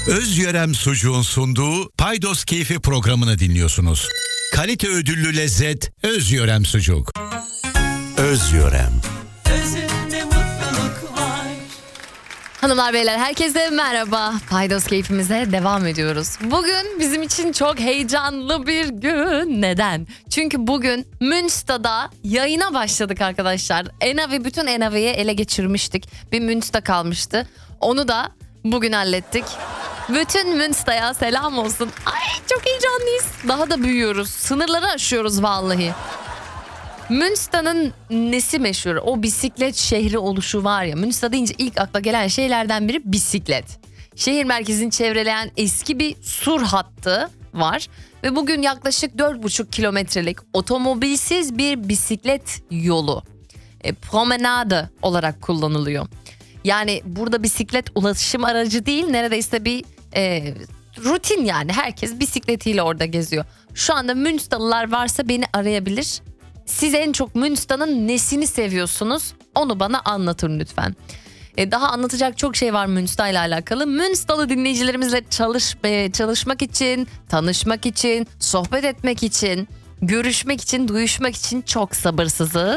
Özyörem Sucuğun sunduğu Paydos Keyfi programını dinliyorsunuz. Kalite ödüllü lezzet Özyörem Sucuk. Özyörem. Özünde mutluluk var. Hanımlar beyler herkese merhaba. Paydos keyfimize devam ediyoruz. Bugün bizim için çok heyecanlı bir gün. Neden? Çünkü bugün Münster'da yayına başladık arkadaşlar. Bütün Enavi'yi ele geçirmiştik. Bir Münster kalmıştı. Onu da bugün hallettik. Bütün Münster'a selam olsun. Ay çok heyecanlıyız. Daha da büyüyoruz. Sınırları aşıyoruz vallahi. Münster'ın nesi meşhur? O bisiklet şehri oluşu var ya. Münster deyince ilk akla gelen şeylerden biri bisiklet. Şehir merkezini çevreleyen eski bir sur hattı var. Ve bugün yaklaşık 4,5 kilometrelik otomobilsiz bir bisiklet yolu. Promenade olarak kullanılıyor. Yani burada bisiklet ulaşım aracı değil, neredeyse bir rutin yani. Herkes bisikletiyle orada geziyor. Şu anda Münsterlılar varsa beni arayabilir. Siz en çok Münster'ın nesini seviyorsunuz? Onu bana anlatın lütfen. Daha anlatacak çok şey var Münster ile alakalı. Münster'lı dinleyicilerimizle çalışmak için, tanışmak için, sohbet etmek için, görüşmek için, duyuşmak için çok sabırsızız.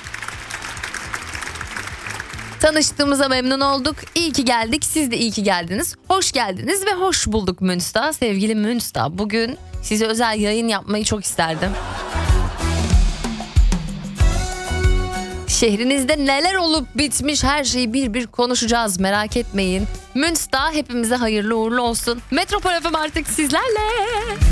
Tanıştığımıza memnun olduk. İyi ki geldik. Siz de iyi ki geldiniz. Hoş geldiniz ve hoş bulduk Münster. Sevgili Münster, bugün size özel yayın yapmayı çok isterdim. Şehrinizde neler olup bitmiş her şeyi bir konuşacağız, merak etmeyin. Münster hepimize hayırlı uğurlu olsun. Metropol FM artık sizlerle.